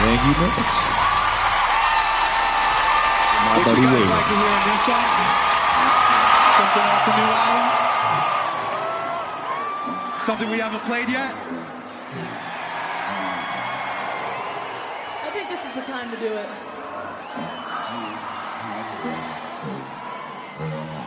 And you next. My Would buddy you guys Wade. like to hear a new song? Something off the new album? Something we haven't played yet? I think this is the time to do it.